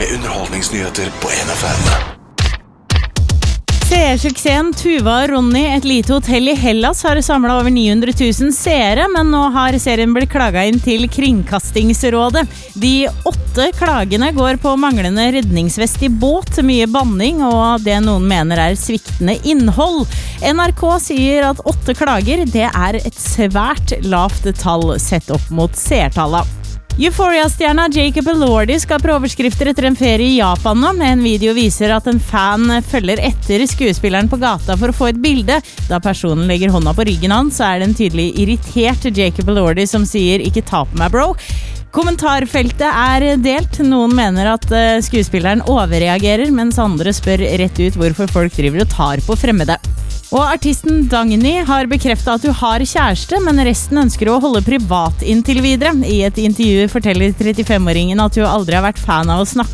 med underholdningsnyheter på NFM. Seersuksessen Tuva og Ronny, et lite hotell i Hellas, har samlet over 900 000 seere, men nå har serien blitt klaget inn til Kringkastingsrådet. De 8 klagene går på manglende redningsvest i båt, mye banning og det noen mener er sviktende innhold. NRK sier at 8 klager, det er et svært lavt tall sett opp mot seertallet. Euphoria-stjerna Jacob Elordi skal på overskrifter etter en ferie i Japan nå. En video viser at en fan følger etter skuespilleren på gata for å få et bilde. Da personen legger hånda på ryggen hans, så er det en tydelig irritert Jacob Elordi som sier «Ikke ta på meg, bro». Kommentarfeltet er delt. Noen mener at skuespilleren overreagerer, mens andre spør rett ut hvorfor folk driver og tar på fremmede. Og artisten Dagny har bekreftet at hun har kjæreste, men resten ønsker å holde privat inntil videre. I et intervju forteller 35-åringen at hun aldri har vært fan av å snakke